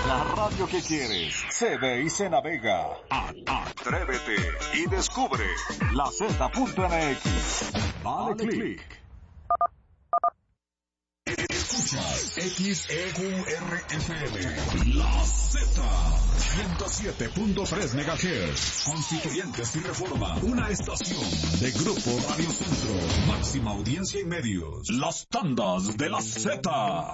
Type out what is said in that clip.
La radio que quieres se ve y se navega. Atrévete y descubre la Z.mx. Dale click. Escuchas XEQRFM, La Z, 107.3 MHz, Constituyentes y Reforma, una estación de Grupo Radio Centro, máxima audiencia y medios, las tandas de la Z.